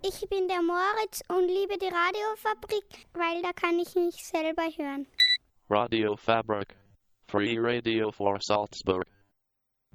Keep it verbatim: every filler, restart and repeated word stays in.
Ich bin der Moritz und liebe die Radiofabrik, weil da kann ich mich selber hören. Radio Fabrik. Free Radio for Salzburg.